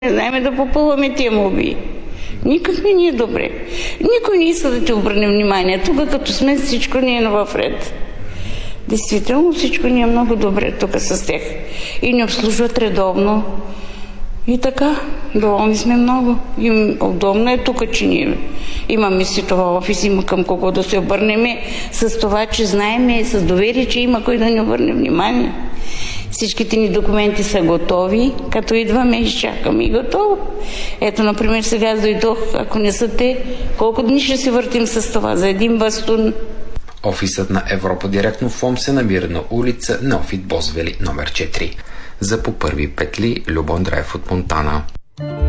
Не знаем да попълваме тия молби. Никак не ни е добре. Никой не иска да ти обърне внимание. Тук като сме, всичко ни е в ред. Действително всичко ни е много добре тук с тях. И ни обслужват редовно. И така, доволни сме много. И удобно е тук, че ние имаме си това офис, има към кого да се обърнем с това, че знаем и с доверие, че има кой да ни обърне внимание. Всичките ни документи са готови, като идваме, изчакаме и готово. Ето, например, сега аз дойдох, ако не са те, колко дни ще се въртим с това за един бастун. Офисът на Европа директно в ФОМ се намира на улица Неофит Бозвели, номер 4. За по първи петли Любо Андреев от Монтана.